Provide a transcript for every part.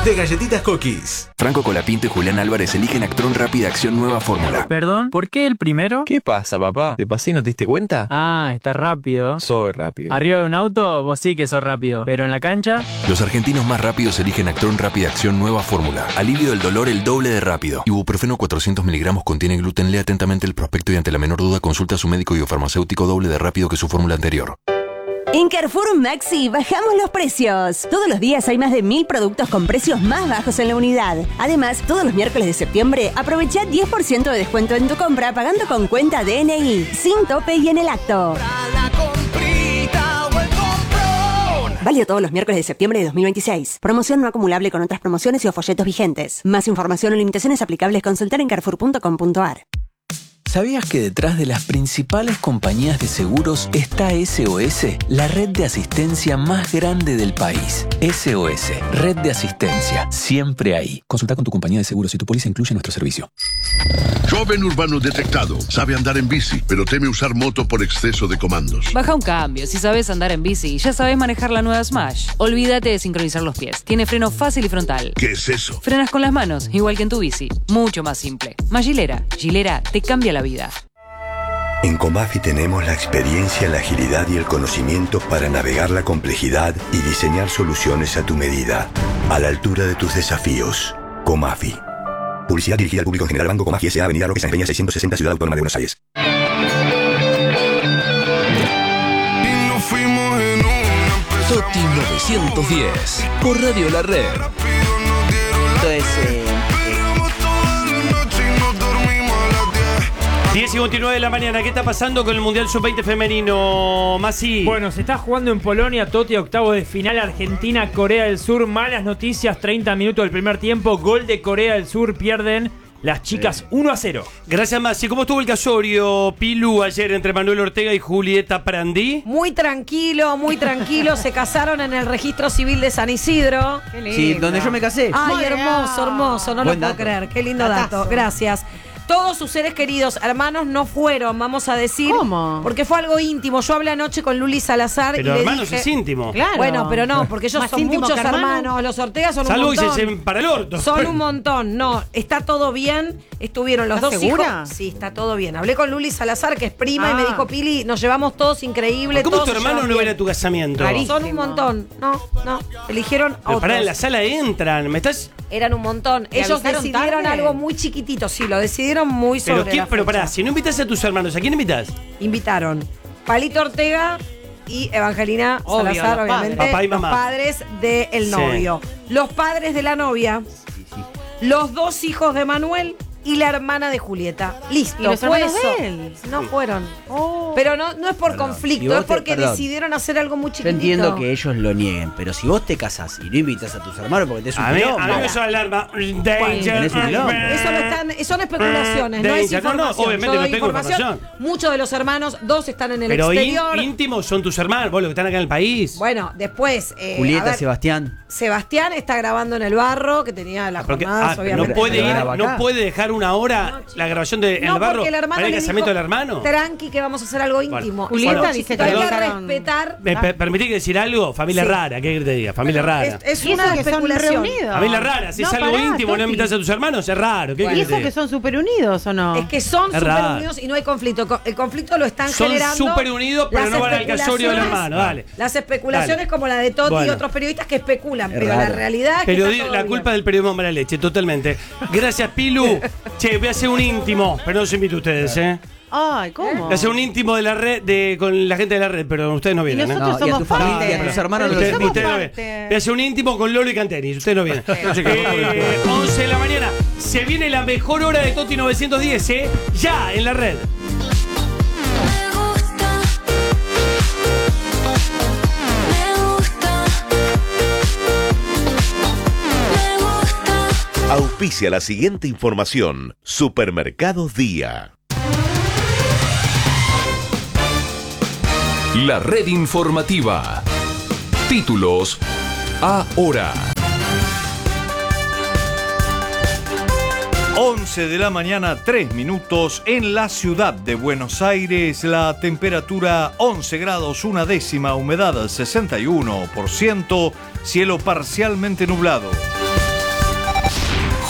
de Galletitas Cookies. Franco Colapinto y Julián Álvarez eligen Actron Rápida Acción Nueva Fórmula. Perdón, ¿por qué el primero? ¿Qué pasa, papá? ¿Te pasé y no te diste cuenta? Ah, está rápido. Soy rápido. Arriba de un auto, vos sí que sos rápido. Pero en la cancha... Los argentinos más rápidos eligen Actron Rápida Acción Nueva Fórmula. Alivio del dolor el doble de rápido. Ibuprofeno 400 miligramos contiene gluten. Lee atentamente el prospecto y ante la menor duda consulta a su médico y o farmacéutico doble de rápido que su fórmula anterior. En Carrefour Maxi bajamos los precios. Todos los días hay más de 1000 productos con precios más bajos en la unidad. Además, todos los miércoles de septiembre aprovecha 10% de descuento en tu compra pagando con cuenta DNI, sin tope y en el acto. Válido todos los miércoles de septiembre de 2026. Promoción no acumulable con otras promociones y o folletos vigentes. Más información o limitaciones aplicables consultar en carrefour.com.ar. ¿Sabías que detrás de las principales compañías de seguros está SOS, la red de asistencia más grande del país? SOS, red de asistencia, siempre ahí. Consulta con tu compañía de seguros si tu póliza incluye nuestro servicio. Joven urbano detectado. Sabe andar en bici, pero teme usar moto por exceso de comandos. Baja un cambio. Si sabes andar en bici, ya sabes manejar la nueva Smash. Olvídate de sincronizar los pies. Tiene freno fácil y frontal. ¿Qué es eso? Frenas con las manos, igual que en tu bici. Mucho más simple. Más Gilera. Gilera te cambia la vida. En Comafi tenemos la experiencia, la agilidad y el conocimiento para navegar la complejidad y diseñar soluciones a tu medida, a la altura de tus desafíos. Comafi. Publicidad dirigida al público en general. Banco Comafi S.A. Avenida Roque San Peña 660, Ciudad Autónoma de Buenos Aires. Toti 910 por Radio La Red. Entonces, 10:59 de la mañana. ¿Qué está pasando con el Mundial Sub-20 femenino, Masi? Bueno, se está jugando en Polonia, Toti, octavos de final, Argentina, Corea del Sur. Malas noticias, 30 minutos del primer tiempo, gol de Corea del Sur, pierden las chicas 1-0. Gracias, Masi. ¿Cómo estuvo el casorio, Pilu, ayer entre Manuel Ortega y Julieta Prandí? Muy tranquilo, se casaron en el registro civil de San Isidro. Qué lindo. Sí, donde yo me casé. Ay, hermoso, no lo puedo creer. Qué lindo dato, gracias. Todos sus seres queridos, hermanos, no fueron, vamos a decir. ¿Cómo? Porque fue algo íntimo. Yo hablé anoche con Luli Salazar. Pero y hermanos dije, es íntimo. Claro. Bueno, pero no, porque ellos Más son íntimo muchos que hermanos. Los Ortega son Salvo un montón. y se para el orto. Son un montón. No, está todo bien. Estuvieron los dos segura? hijos. Sí, está todo bien. Hablé con Luli Salazar, que es prima, y me dijo, Pili, nos llevamos todos increíble. ¿Cómo todos tu hermano no va a ir a tu casamiento? Rarísimo. Son un montón. No. Eligieron a Pero pará, en otros. la sala entran. ¿Me estás...? Eran un montón. ¿Te Ellos avisaron decidieron tarde? algo muy chiquitito. Sí, lo decidieron muy sobre la Pero fecha. pará, si no invitas a tus hermanos, ¿a quién invitas? Invitaron Palito Ortega y Evangelina Obvio, Salazar, los obviamente. padres. Papá y los mamá. padres del novio. Los padres de la novia. Los dos hijos de Manuel y la hermana de Julieta. Listo. ¿Y los fue hermanos eso. de él? No fueron. Oh. Pero no es por conflicto, si vos es porque perdón. decidieron hacer algo muy Yo chiquitito. entiendo que ellos lo nieguen, pero si vos te casás y no invitas a tus hermanos porque te es un A mí quilombo. me suena alarma. tenés un quilombo. Eso no están, son especulaciones, no es Danger. No, información. obviamente Yo no doy tengo información. Muchos de los hermanos, dos están en el Pero exterior. íntimos son tus hermanos, vos los que están acá en el país. Bueno, después. a Julieta, ver, Sebastián. Sebastián está grabando en el barro, que tenía la Porque, jornada, obviamente. no puede ir, graba acá. no puede dejar una hora la grabación de en No, el barro porque el hermano para el le casamiento dijo, del hermano. Tranqui, que vamos a hacer algo íntimo. Julieta Bueno, dice hay que que usaron- respetar. ¿Me permitís decir algo? Familia Sí. rara, ¿qué querés que te diga? Familia rara. Es Y una eso que son especulación. reunidos. Familia rara, si No, es algo pará, íntimo, no Toti. invitas a tus hermanos, es raro. ¿Qué ¿Y querés que eso te que diga? son súper unidos o no? Es que son Es súper raro. unidos y no hay conflicto. El conflicto lo están Son generando. súper unidos, pero las no van al casorio del especulaciones- hermano, dale. Las especulaciones Dale. como la de Toti y Bueno. otros periodistas que especulan, Es pero la raro. realidad es que Pero está todo la bien. culpa del periodismo mala leche, totalmente. Gracias, Pilu. Che, voy a hacer un íntimo, pero no se invito a ustedes, ¿eh? Ay, ¿cómo? Voy a hacer un íntimo de la red con la gente de la red, pero ustedes no vienen, ¿eh? nosotros No, y a somos tu familia, parte. y a tus hermanos no Pero los somos Ustedes no parte. vienen. Voy a hacer un íntimo con Lolo y Cantenis, ustedes no vienen. 11 de la mañana. Se viene la mejor hora de Toti 910, ¿eh? Ya, en la red. Auspicia la siguiente información. Supermercados Día. La red informativa. Títulos ahora. 11 de la mañana, 3 minutos, en la ciudad de Buenos Aires, la temperatura 11 grados, una décima, humedad 61%, cielo parcialmente nublado.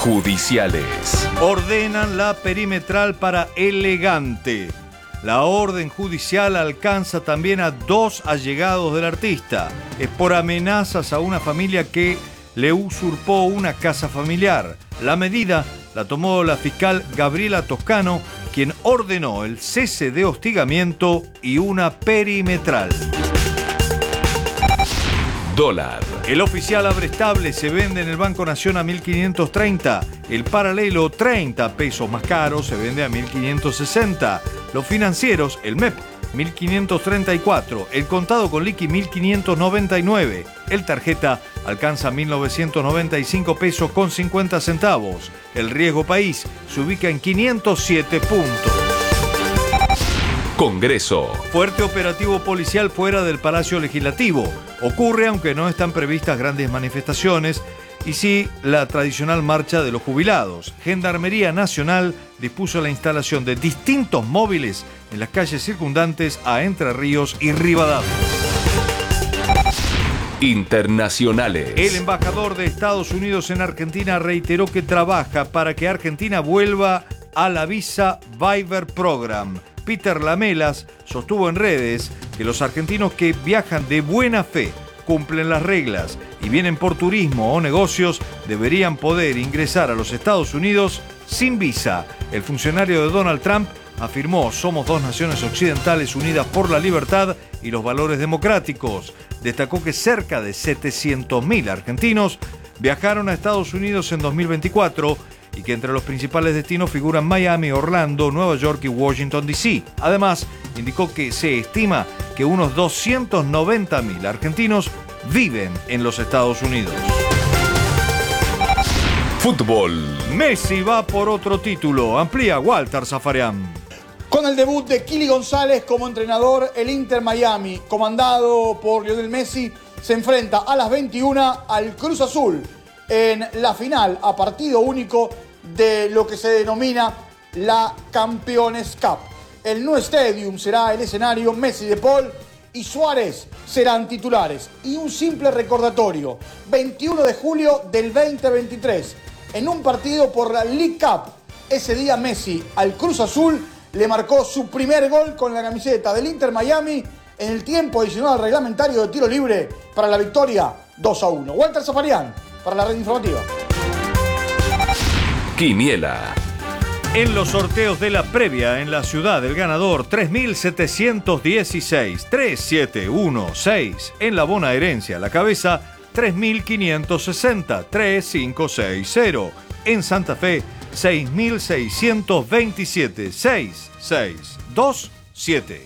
judiciales. Ordenan la perimetral para Elegante. La orden judicial alcanza también a 2 allegados del artista. Es por amenazas a una familia que le usurpó una casa familiar. La medida la tomó la fiscal Gabriela Toscano, quien ordenó el cese de hostigamiento y una perimetral. Dólar. El oficial abrestable se vende en el Banco Nación a 1.530. El paralelo, 30 pesos más caro, se vende a 1.560. Los financieros, el MEP, 1.534. El contado con liqui, 1.599. El tarjeta alcanza 1.995 pesos con 50 centavos. El riesgo país se ubica en 507 puntos. Congreso. Fuerte operativo policial fuera del Palacio Legislativo. Ocurre aunque no están previstas grandes manifestaciones y sí la tradicional marcha de los jubilados. Gendarmería Nacional dispuso la instalación de distintos móviles en las calles circundantes a Entre Ríos y Rivadavia. Internacionales. El embajador de Estados Unidos en Argentina reiteró que trabaja para que Argentina vuelva a la Visa Waiver Program. Peter Lamelas sostuvo en redes que los argentinos que viajan de buena fe, cumplen las reglas y vienen por turismo o negocios deberían poder ingresar a los Estados Unidos sin visa. El funcionario de Donald Trump afirmó: somos dos naciones occidentales unidas por la libertad y los valores democráticos. Destacó que cerca de 700.000 argentinos viajaron a Estados Unidos en 2024 y que entre los principales destinos figuran Miami, Orlando, Nueva York y Washington, D.C. Además, indicó que se estima que unos 290.000 argentinos viven en los Estados Unidos. Fútbol. Messi va por otro título. Amplía Walter Zafarian. Con el debut de Kili González como entrenador, el Inter Miami, comandado por Lionel Messi, se enfrenta a las 21 al Cruz Azul en la final a partido único de lo que se denomina la Campeones Cup. El Nou Stadium será el escenario. Messi, De Paul y Suárez serán titulares. Y un simple recordatorio: 21 de julio del 2023, en un partido por la League Cup. Ese día Messi al Cruz Azul le marcó su primer gol con la camiseta del Inter Miami en el tiempo adicional reglamentario de tiro libre para la victoria 2-1. Walter Zafarian para la red informativa. Quiniela. En los sorteos de la previa en la ciudad, el ganador 3.716, 3716. En la bonaerense, a la cabeza 3.560, 3560. En Santa Fe 6.627, 6627.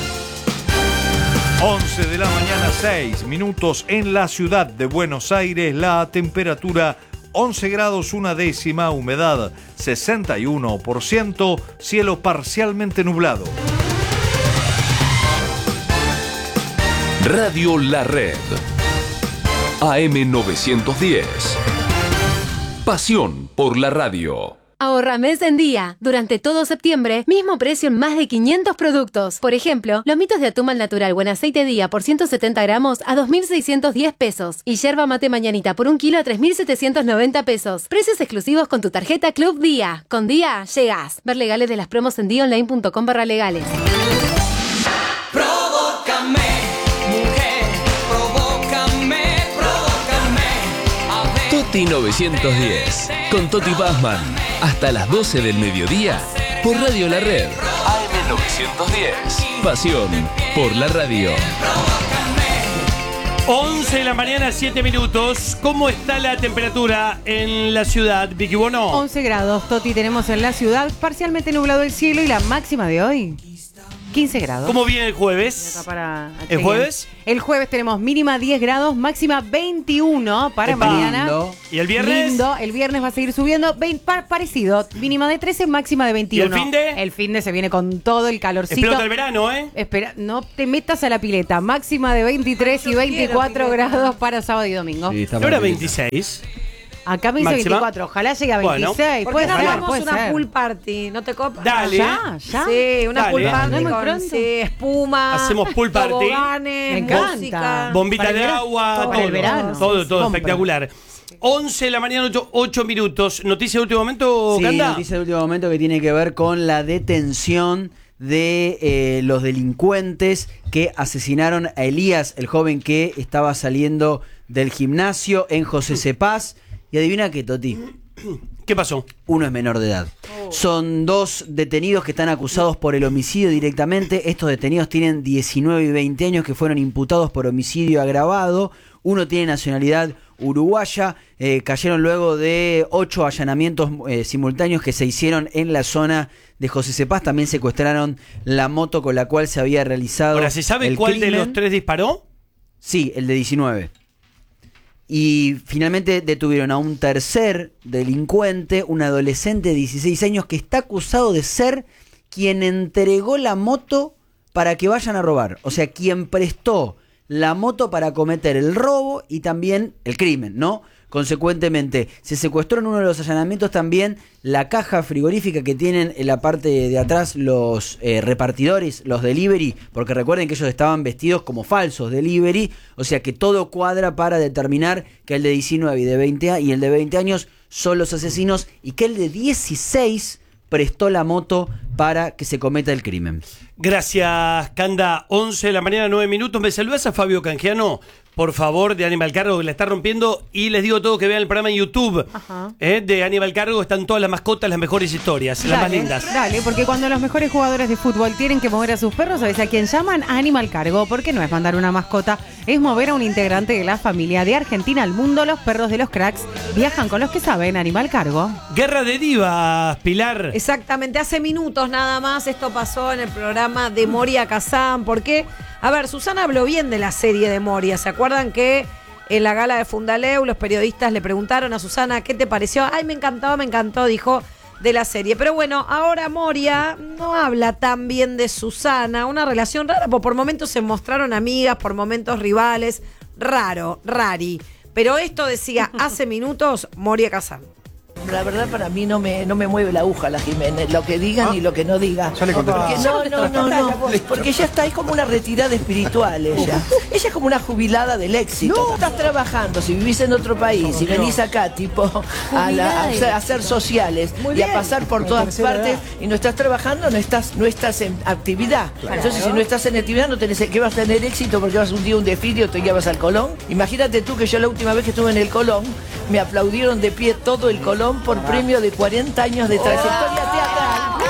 11 de la mañana, 6 minutos en la ciudad de Buenos Aires. La temperatura 11 grados 1 décima, humedad 61%, cielo parcialmente nublado. Radio La Red. AM 910. Pasión por la radio. Ahorra mes en día. Durante todo septiembre, mismo precio en más de 500 productos. Por ejemplo, lomitos de atún al natural buen aceite día por 170 gramos a 2.610 pesos. Y yerba mate mañanita por 1 kilo a 3.790 pesos. Precios exclusivos con tu tarjeta Club Día. Con Día, llegás. Ver legales de las promos en diaonline.com/legales. Provócame, mujer, provócame, provócame. Toti 910, con Toti Pazman, hasta las 12 del mediodía, por Radio La Red. AM 910, pasión por la radio. 11 de la mañana, 7 minutos. ¿Cómo está la temperatura en la ciudad, Vicky Bono? 11 grados, Toti, tenemos en la ciudad, parcialmente nublado el cielo y la máxima de hoy 15 grados. ¿Cómo viene el jueves? ¿El jueves? El jueves tenemos mínima 10 grados, máxima 21 para mañana. Lindo. ¿Y el viernes? Lindo. El viernes va a seguir subiendo, parecido, mínima de 13, máxima de 21. ¿Y el finde? El finde se viene con todo el calorcito. Espero que el verano, ¿eh? Espera, no te metas a la pileta. Máxima de 23 y 24 grados para sábado y domingo. Sí, ¿no era 26? Acá me dice Máxima. 24, ojalá llegue a Bueno. 26. ¿Por puede qué no ser, hagamos puede una ser. pool party? ¿No te copas? Dale. ¿Ya? Sí, una Dale. pool party ¿No es muy con pronto? espuma. Hacemos pool party. Toboganes, Me encanta. música. Bombita Para el de verano. agua, Para todo. el verano. Todo, Sí, todo compra. espectacular. 11 de la mañana, 8 minutos. ¿Noticia de último momento, Sí, Canda? noticia de último momento que tiene que ver con la detención de los delincuentes que asesinaron a Elías, el joven que estaba saliendo del gimnasio en José Cepaz. Y adivina qué, Toti. ¿Qué pasó? Uno es menor de edad. Son 2 detenidos que están acusados por el homicidio directamente. Estos detenidos tienen 19 y 20 años, que fueron imputados por homicidio agravado. Uno tiene nacionalidad uruguaya. Cayeron luego de 8 allanamientos simultáneos que se hicieron en la zona de José Cepaz. También secuestraron la moto con la cual se había realizado. Ahora, ¿se sabe el cuál de crimen. los 3 disparó? Sí, el de 19. Y finalmente detuvieron a un tercer delincuente, un adolescente de 16 años que está acusado de ser quien entregó la moto para que vayan a robar. O sea, quien prestó la moto para cometer el robo y también el crimen, ¿no? Consecuentemente, se secuestró en uno de los allanamientos también la caja frigorífica que tienen en la parte de atrás los repartidores, los delivery, porque recuerden que ellos estaban vestidos como falsos delivery, o sea que todo cuadra para determinar que el de 19 y el de 20 años son los asesinos y que el de 16 prestó la moto para que se cometa el crimen. Gracias, Canda. 11 de la mañana, 9 minutos. ¿Me saludas a Fabio Canjiano? Por favor, de Animal Cargo, que la está rompiendo. Y les digo todo que vean el programa en YouTube. De Animal Cargo están todas las mascotas, las mejores historias, las más lindas. Dale, porque cuando los mejores jugadores de fútbol tienen que mover a sus perros, ¿sabes a quién llaman? A Animal Cargo, porque no es mandar una mascota, es mover a un integrante de la familia. De Argentina al mundo, los perros de los cracks viajan con los que saben. Animal Cargo. Guerra de divas, Pilar. Exactamente, hace minutos nada más esto pasó en el programa de Moria Kazan. ¿Por qué? A ver, Susana habló bien de la serie de Moria. ¿Se acuerdan que en la gala de Fundaleu los periodistas le preguntaron a Susana qué te pareció? Ay, me encantó, dijo, de la serie. Pero bueno, ahora Moria no habla tan bien de Susana. Una relación rara, porque por momentos se mostraron amigas, por momentos rivales. Rari. Pero esto decía hace minutos Moria Kazan. La verdad para mí no me mueve la aguja la Jiménez, lo que digan y lo que no diga. Ya le conté. Porque no, porque ella está ahí como una retirada espiritual ella. Ella es como una jubilada del éxito. No estás trabajando, si vivís en otro país y venís acá tipo a hacer sociales y a pasar por todas partes y no estás trabajando, no estás en actividad. Entonces si no estás en actividad no tenés que vas a tener éxito porque vas un día a un desfile o te llevas al Colón. Imagínate tú que yo la última vez que estuve en el Colón me aplaudieron de pie todo el Colón por premio de 40 años de trayectoria teatral.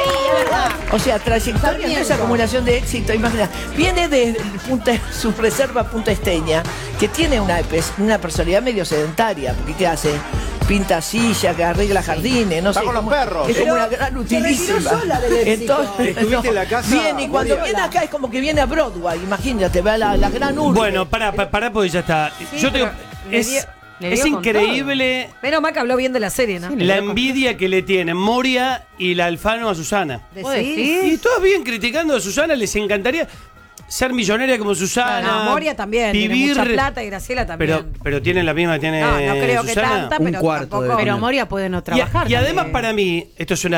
O sea, trayectoria, no es acumulación de éxito, imagina. Viene de Subreserva Punta Esteña, que tiene una personalidad medio sedentaria, porque ¿qué hace? Pinta sillas, que arregla jardines, no sé. Está con los perros. Es como una gran utilísima. Entonces, estuviste en la casa. Viene, y cuando viene acá es como que viene a Broadway, imagínate, ve a la gran urbe. Bueno, pará, porque ya está. Sí, Yo tengo. Es increíble. Menos mal que habló bien de la serie, ¿no? La envidia que le tienen Moria y la Alfano a Susana. Y todos bien criticando a Susana, les encantaría ser millonaria como Susana. No, Moria también, vivir, tiene mucha plata y Graciela también. Pero tienen la misma que tiene No creo Susana. que tanta, pero tampoco. Pero Moria puede no trabajar. Y además para mí, esto es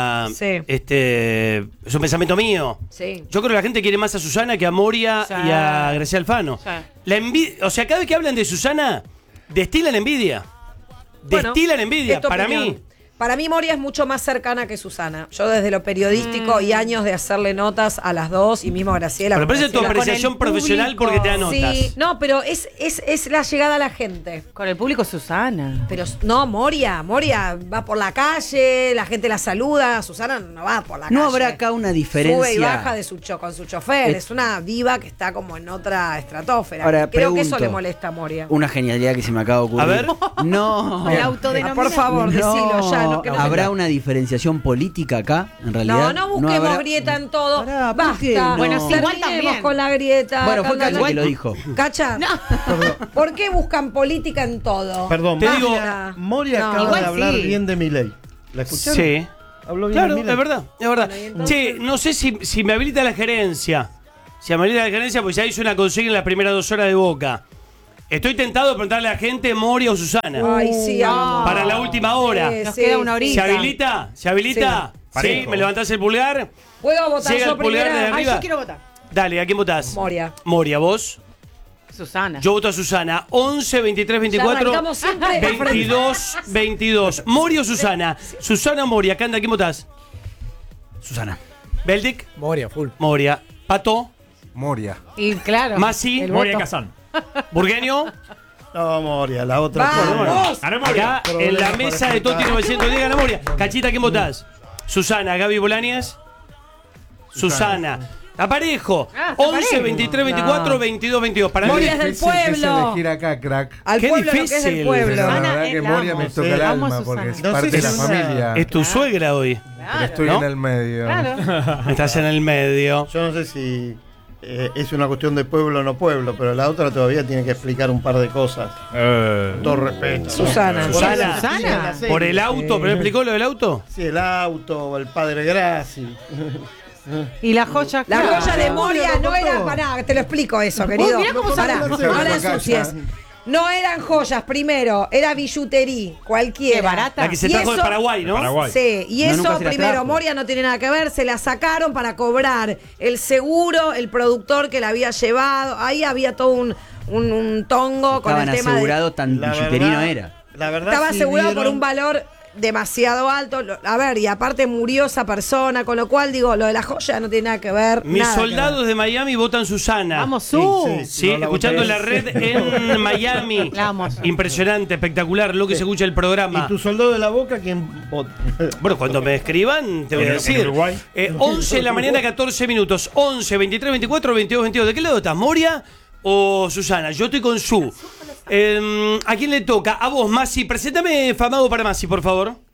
es un pensamiento mío. Sí. Yo creo que la gente quiere más a Susana que a Moria y a Graciela Alfano. La envidia, o sea, cada vez que hablan de Susana, destilan envidia. Destilan envidia, para mí. Para mí Moria es mucho más cercana que Susana. Yo desde lo periodístico y años de hacerle notas a las dos y mismo a Graciela. Pero parece tu apreciación profesional porque te da notas. Sí, no, pero es la llegada a la gente. Con el público Susana. Pero no, Moria va por la calle, la gente la saluda. Susana no va por la calle. ¿No habrá acá una diferencia? Sube y baja con su chofer. Es una diva que está como en otra estratosfera. Ahora, Creo que pregunto, eso le molesta a Moria. Una genialidad que se me acaba de ocurrir. A ver. No. Por favor, decilo ya. ¿Habrá una diferenciación política acá, en realidad? No busquemos habrá... grieta en todo. ¿por Basta. qué no? Bueno, sí, igual también con la grieta. Bueno, fue Cacha que lo dijo. Cacha, ¿por qué buscan política en todo? Perdón, te digo, Moria acaba de hablar bien de Milei. ¿La escucharon? Sí. Habló bien Claro, de Milei. es verdad. Che, no sé si me habilita la gerencia. Si me habilita la gerencia, pues ya hizo una consigna en las primeras 2 horas de Boca. Estoy tentado de preguntarle a la gente Moria o Susana. Ay, sí, amor. Para la última hora. Nos queda una horita. ¿Se habilita? ¿Se habilita? Sí. ¿Me levantás el pulgar? ¿Puedo votar Llega yo el pulgar primero? desde arriba. Yo quiero votar. Dale, ¿a quién votás? Moria. Moria, ¿vos? Susana. Yo voto a Susana. 11, 23, 24, arrancamos siempre 22, 22. Moria o Susana. Susana o Moria. Canda, ¿quién votás? Susana. Beldic. Moria, full. Moria. Pato. Moria. Y claro. Masi. el Moria voto. Kazán. Burgueño. No, Moria, la otra. ¡Vamos! Acá en la mesa de Toti 910 gana Moria. Cachita, ¿quién votás? Susana. Gaby Bolañez. Susana. Está parejo. Ah, está 11, parejo. 23, 24, 22, 22. Para mí Moria es del pueblo. elegir acá, crack. Al Qué pueblo lo que es difícil. del pueblo. Pero la Susana, verdad que la Moria amo. me toca Sí. el Amo a alma Susana. porque es No parte sé de si la es una- familia. es tu suegra hoy. Pero estoy ¿no? en el medio. Claro. Estás en el medio. Yo no sé si es una cuestión de pueblo o no pueblo, pero la otra todavía tiene que explicar un par de cosas. Con todo respeto. Susana. Susana. Susana. ¿Por el auto? ¿Pero explicó lo del auto? Sí, el auto, el padre Graci. Y la joya. La claro. joya de Moria no era. Pará, te lo explico eso, querido. mirá cómo Pará, sabe no hacer. la ensucies. No eran joyas, primero, era billutería, cualquiera. Qué barata. La que se Y trajo de eso- Paraguay, ¿no? Paraguay. Sí, y No, eso nunca se la primero, trajo. Moria no tiene nada que ver, se la sacaron para cobrar el seguro, el productor que la había llevado, ahí había todo un tongo con Estaban el tema de... asegurados, tan La billuterino verdad- era. La verdad Estaba sí asegurado por dieron- un valor demasiado alto. A ver, y aparte murió esa persona, con lo cual digo, lo de la joya no tiene nada que ver. Mis nada que soldados de Miami votan Susana. Vamos, Su. Sí, no la escuchando voté. la red en Miami. La amo. Impresionante, espectacular lo que se escucha el programa. ¿Y tu soldado de la Boca quién vota? Bueno, cuando me escriban, te voy a En decir. Uruguay. 11 de la mañana, 14 minutos. 11, 23, 24, 22, 22. ¿De qué lado estás, Moria o Susana? Yo estoy con Su. ¿A quién le toca? A vos, Masi. Preséntame Famado para Masi, por favor.